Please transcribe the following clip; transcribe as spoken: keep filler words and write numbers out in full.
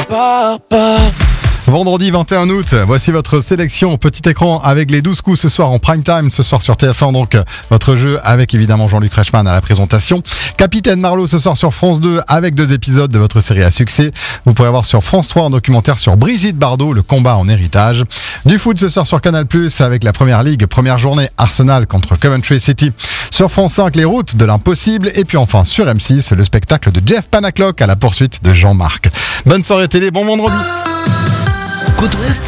papa. Vendredi vingt et un août, voici votre sélection au petit écran avec les douze coups ce soir en prime time, ce soir sur T F un, donc votre jeu avec évidemment Jean-Luc Reichmann à la présentation. Capitaine Marlowe ce soir sur France deux avec deux épisodes de votre série à succès. Vous pourrez voir sur France trois un documentaire sur Brigitte Bardot, le combat en héritage. Du foot ce soir sur Canal plus, avec la première ligue, première journée Arsenal contre Coventry City. Sur France cinq, les routes de l'impossible. Et puis enfin sur M six, le spectacle de Jeff Panaclock à la poursuite de Jean-Marc. Bonne soirée télé, bon vendredi. Côte Ouest.